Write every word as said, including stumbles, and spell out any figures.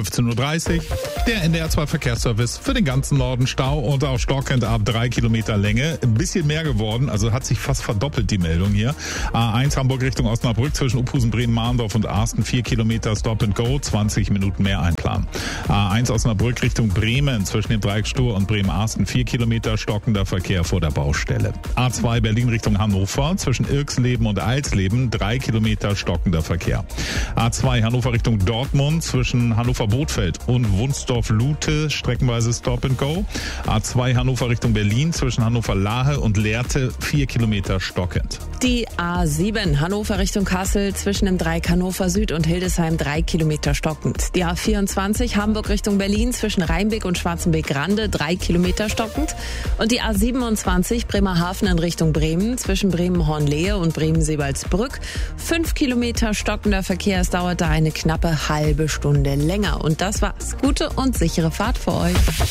fünfzehn Uhr dreißig. Der N D R zwei Verkehrsservice für den ganzen Norden. Stau und auch stockend ab drei Kilometer Länge. Ein bisschen mehr geworden, also hat sich fast verdoppelt die Meldung hier. A eins Hamburg Richtung Osnabrück zwischen Uphusen, Bremen, Mahndorf und Arsten. vier Kilometer Stop and Go, zwanzig Minuten mehr einplanen. A eins Osnabrück Richtung Bremen zwischen dem Dreieck Stur und Bremen-Arsten. vier Kilometer stockender Verkehr vor der Baustelle. A zwei Berlin Richtung Hannover zwischen Irksleben und Alsleben. drei Kilometer stockender Verkehr. A zwei Hannover Richtung Dortmund zwischen Hannover-Bothfeld und Wunsdorf-Lute streckenweise Stop and Go. A zwei Hannover Richtung Berlin zwischen Hannover-Lahe und Lehrte vier Kilometer stockend. Die A sieben Hannover Richtung Kassel zwischen dem Dreieck Hannover Süd und Hildesheim drei Kilometer stockend. Die A vierundzwanzig Hamburg Richtung Berlin zwischen Rheinbeck und Schwarzenbeck-Grande drei Kilometer stockend. Und die A siebenundzwanzig Bremerhaven in Richtung Bremen zwischen Bremen-Hornlehe und Bremen-Seebaldsbrück fünf Kilometer stockender Verkehr. Es dauert da eine knappe halbe Stunde länger. Und das war's. Gute und sichere Fahrt für euch.